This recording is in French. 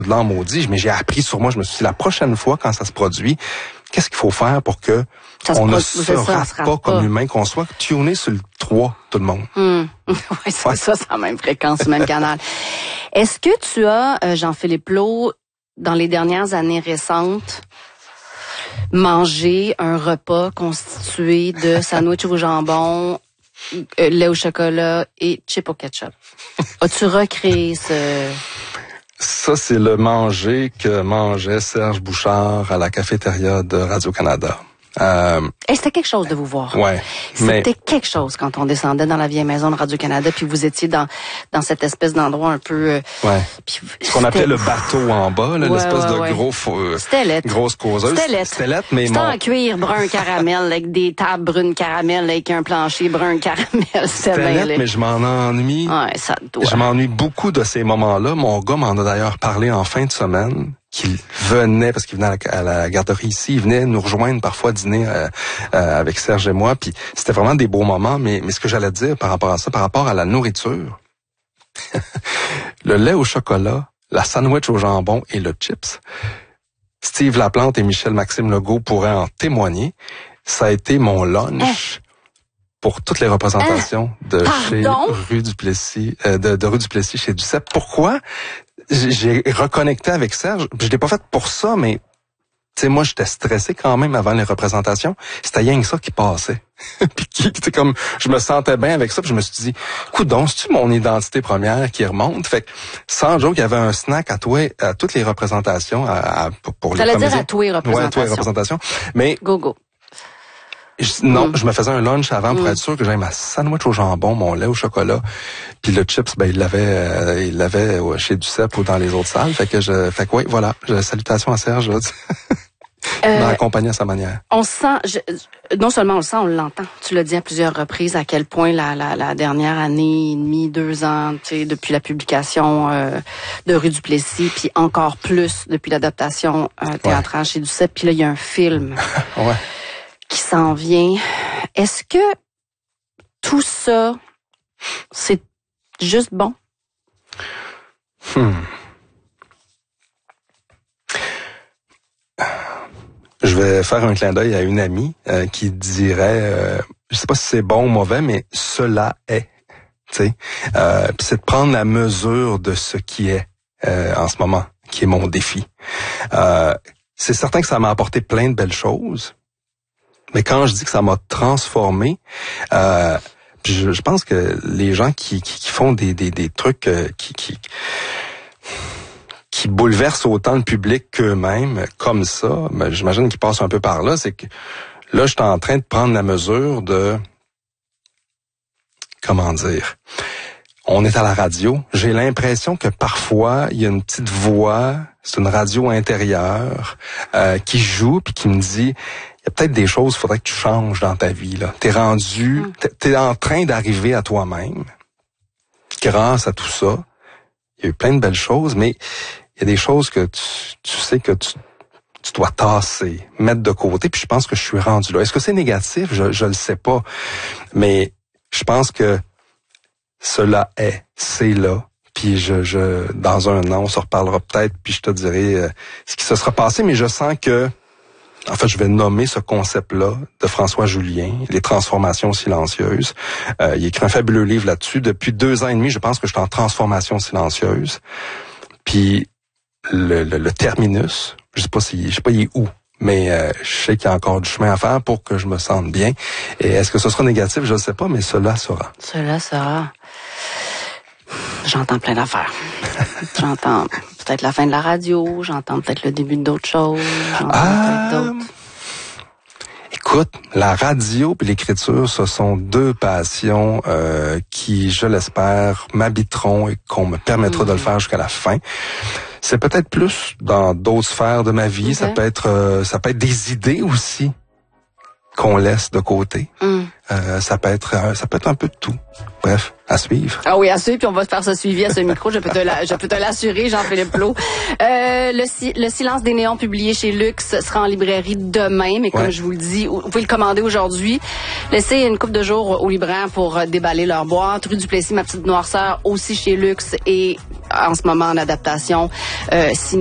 de l'an maudit, mais j'ai appris sur moi. Je me suis dit, la prochaine fois, quand ça se produit, qu'est-ce qu'il faut faire pour que on ne se rate pas comme humain, qu'on soit tuné sur le 3, tout le monde. Oui, c'est ça, c'est la même fréquence, le même canal. Est-ce que tu as, Jean-Philippe Laud, dans les dernières années récentes, mangé un repas constitué de sandwich au jambon, lait au chocolat et chips au ketchup? As-tu recréé ce... Ça, c'est le manger que mangeait Serge Bouchard à la cafétéria de Radio-Canada. C'était quelque chose de vous voir. Ouais. C'était quelque chose quand on descendait dans la vieille maison de Radio-Canada, puis vous étiez dans cette espèce d'endroit un peu... Ce qu'on appelait le bateau en bas, là, l'espèce de gros... C'était lettre. Grosse causeuse. C'était lettre, mais c'était en cuir brun caramel, avec des tables brunes caramel, avec un plancher brun caramel. C'était lettre, mais je m'en ennuie. Ouais, ça doit. Je m'ennuie beaucoup de ces moments-là. Mon gars m'en a d'ailleurs parlé en fin de semaine. Qu'il venait, parce qu'il venait à la garderie ici, il venait nous rejoindre parfois dîner avec Serge et moi, puis c'était vraiment des beaux moments, mais ce que j'allais dire par rapport à ça, par rapport à la nourriture, le lait au chocolat, la sandwich au jambon et le chips, Steve Laplante et Michel-Maxime Legault pourraient en témoigner, ça a été mon lunch pour toutes les représentations de chez Rue du Plessis, de Rue du Plessis chez Duceppe. Pourquoi? J'ai reconnecté avec Serge. Je l'ai pas fait pour ça, mais tu sais, moi, j'étais stressé quand même avant les représentations. C'était rien que ça qui passait. Puis c'était comme, je me sentais bien avec ça. Puis je me suis dit, coudonc, c'est-tu mon identité première qui remonte? Fait que, sans joke, il y avait un snack à toutes les représentations pour les comédiens. Ça veut dire à tous les représentations. Ouais, à toutes les représentations. Mais go. Je me faisais un lunch avant pour être sûr que j'avais ma sandwich au jambon, mon lait au chocolat, puis le chips, il l'avait chez Duceppe ou dans les autres salles. Fait que oui, voilà. Salutations à Serge. Il m'a accompagné à sa manière. On sent, non seulement on le sent, on l'entend. Tu l'as dit à plusieurs reprises à quel point la dernière année et demie, 2 ans, tu sais, depuis la publication de Rue du Plessis, puis encore plus depuis l'adaptation théâtrale chez Duceppe. Puis là, il y a un film. Ouais. Qui s'en vient. Est-ce que tout ça, c'est juste bon? Je vais faire un clin d'œil à une amie qui dirait, je sais pas si c'est bon ou mauvais, mais cela est. Tu sais, puis c'est de prendre la mesure de ce qui est en ce moment, qui est mon défi. C'est certain que ça m'a apporté plein de belles choses. Mais quand je dis que ça m'a transformé, je pense que les gens qui font des trucs qui bouleversent autant le public qu'eux-mêmes, comme ça, j'imagine qu'ils passent un peu par là, c'est que là, je suis en train de prendre la mesure de... Comment dire? On est à la radio. J'ai l'impression que parfois, il y a une petite voix, c'est une radio intérieure, qui joue puis qui me dit... Il y a peut-être des choses qu'il faudrait que tu changes dans ta vie, là. T'es en train d'arriver à toi-même. Grâce à tout ça, il y a eu plein de belles choses, mais il y a des choses que tu sais que tu dois tasser, mettre de côté, puis je pense que je suis rendu là. Est-ce que c'est négatif? Je le sais pas. Mais je pense que cela c'est là. Puis dans un an, on se reparlera peut-être, puis je te dirai ce qui se sera passé, mais je sens que en fait, je vais nommer ce concept-là de François Julien, les transformations silencieuses. Il écrit un fabuleux livre là-dessus. Depuis 2 ans et demi, je pense que je suis en transformation silencieuse. Puis le terminus, je sais pas il est où, mais je sais qu'il y a encore du chemin à faire pour que je me sente bien. Et est-ce que ce sera négatif? Je ne sais pas, mais cela sera. Cela sera. J'entends plein d'affaires. J'entends peut-être la fin de la radio, j'entends peut-être le début d'autres choses, j'entends peut-être d'autres. Écoute, la radio et l'écriture, ce sont 2 passions qui, je l'espère, m'habiteront et qu'on me permettra de le faire jusqu'à la fin. C'est peut-être plus dans d'autres sphères de ma vie. Okay. Ça peut être des idées aussi qu'on laisse de côté. Ça peut être un peu de tout. Bref, à suivre. Ah oui, à suivre, puis on va faire ce suivi à ce micro. Je peux te l'assurer, Jean-Philippe Plot. Le silence des néons publié chez Luxe sera en librairie demain, mais comme je vous le dis, vous pouvez le commander aujourd'hui. Laissez une couple de jours aux libraires pour déballer leur boîte. Rue du Plessis, Ma petite noirceur, aussi chez Luxe et en ce moment en adaptation.